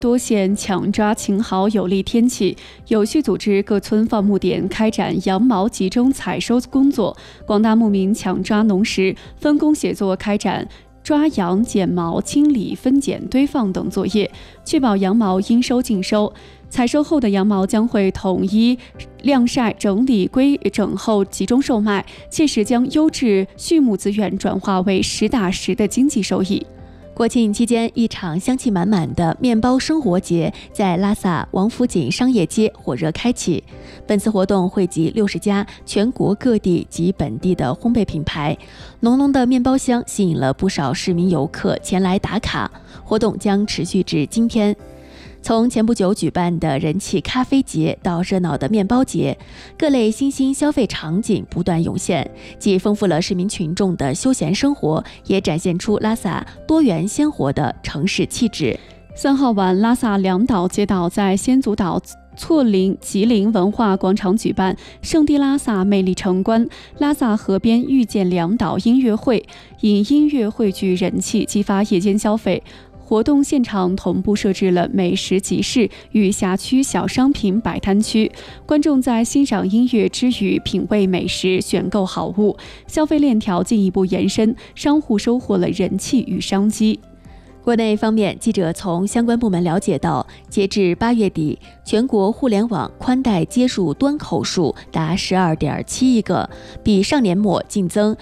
多县抢抓晴好有利天气，有序组织各村放牧点开展羊毛集中采收工作，广大牧民抢抓农时，分工协作开展抓羊、剪毛、清理、分拣、堆放等作业，确保羊毛应收尽收。采收后的羊毛将会统一晾晒、整理、归整后集中售卖，切实将优质畜牧资源转化为实打实的经济收益。 国庆期间，一场香气满满的面包生活节在拉萨王府井商业街火热开启。本次活动汇集60家全国各地及本地的烘焙品牌，浓浓的面包香吸引了不少市民游客前来打卡。活动将持续至今天。从前不久举办的人气咖啡节到热闹的面包节，各类新兴消费场景不断涌现，既丰富了市民群众的休闲生活，也展现出拉萨多元鲜活的城市气质。 3号晚，拉萨两岛街道在先祖岛错林吉林文化广场举办圣地拉萨魅力城关拉萨河边遇见两岛音乐会，以音乐汇聚人气，激发夜间消费。活动现场同步设置了美食集市与辖区小商品摆摊区，观众在欣赏音乐之余品味美食、选购好物，消费链条进一步延伸，商户收获了人气与商机。 国内方面，记者从相关部门了解到，截至8月底，全国互联网宽带接入端口数达12.7亿个，比上年末净增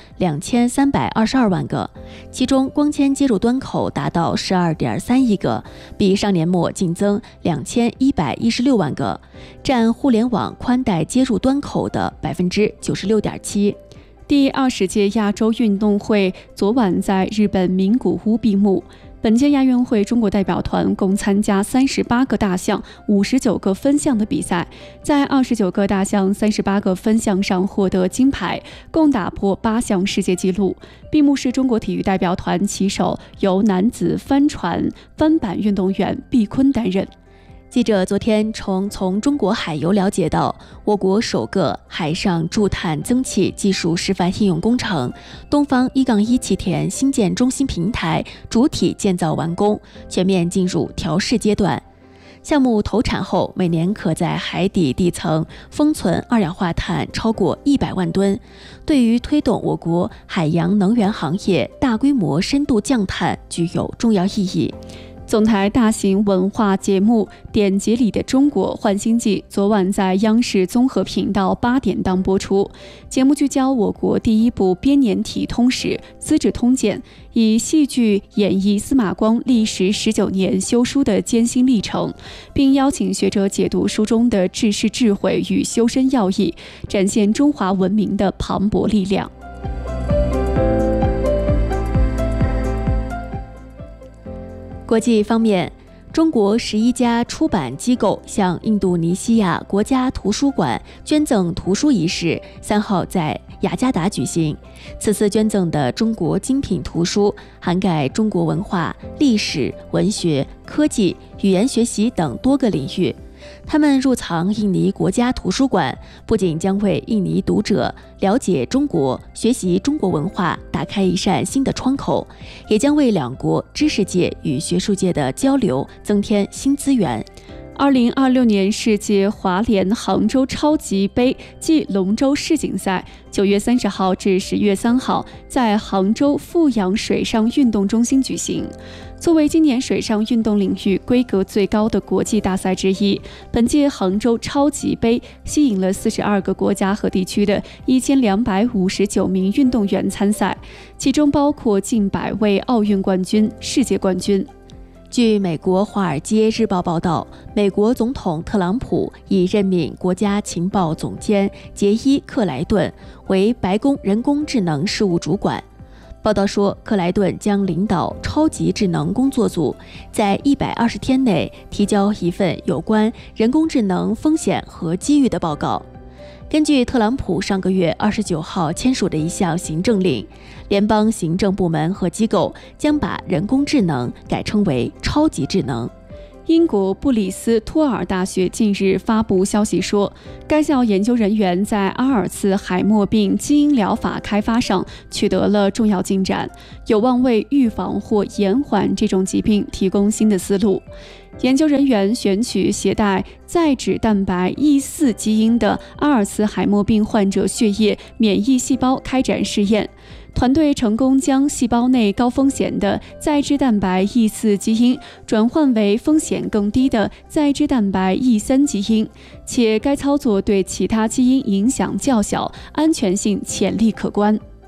2322万个，其中光纤接入端口达到12.3亿个，比上年末净增2116万个，占互联网宽带接入端口的96.7%。 第20届亚洲运动会昨晚在日本名古屋闭幕。本届亚运会中国代表团共参加38个大项、59个分项的比赛，在29个大项、38个分项上获得金牌，共打破8项世界纪录。闭幕式中国体育代表团旗手由男子帆船帆板运动员毕坤担任。 记者昨天从中国海油了解到，我国首个海上驻碳增气技术示范应用工程东方1-1气田新建中心平台主体建造完工，全面进入调试阶段。项目投产后，每年可在海底地层封存二氧化碳超过100万吨，对于推动我国海洋能源行业大规模深度降碳具有重要意义。 总台大型文化节目《典籍里的中国焕新纪》昨晚在央视综合频道8点档播出。节目聚焦我国第一部编年体通史《资治通鉴》，以戏剧演绎司马光历时19年修书的艰辛历程，并邀请学者解读书中的治世智慧与修身要义，展现中华文明的磅礴力量。 国际方面，中国11家出版机构向印度尼西亚国家图书馆捐赠图书仪式3号在雅加达举行。此次捐赠的中国精品图书涵盖中国文化、历史、文学、科技、语言学习等多个领域。他们入藏印尼国家图书馆，不仅将为印尼读者了解中国、学习中国文化打开一扇新的窗口，也将为两国知识界与学术界的交流增添新资源。 2026年世界华联杭州超级杯暨龙舟世锦赛9月30号至10月3号在杭州富阳水上运动中心举行。作为今年水上运动领域规格最高的国际大赛之一，本届杭州超级杯吸引了42个国家和地区的1259名运动员参赛，其中包括近100位奥运冠军、世界冠军。 据美国《华尔街日报》报道，美国总统特朗普已任命国家情报总监杰伊·克莱顿为白宫人工智能事务主管。报道说，克莱顿将领导超级智能工作组，在120天内提交一份有关人工智能风险和机遇的报告。根据特朗普上个月29号签署的一项行政令，联邦行政部门和机构将把人工智能改称为超级智能。 英国布里斯托尔大学近日发布消息说，该校研究人员在阿尔茨海默病基因疗法开发上取得了重要进展，有望为预防或延缓这种疾病提供新的思路。研究人员选取携带载脂蛋白 E4 基因的阿尔茨海默病患者血液免疫细胞开展试验，团队成功将细胞内高风险的载脂蛋白 E4 基因转换为风险更低的载脂蛋白 E3 基因，且该操作对其他基因影响较小，安全性潜力可观。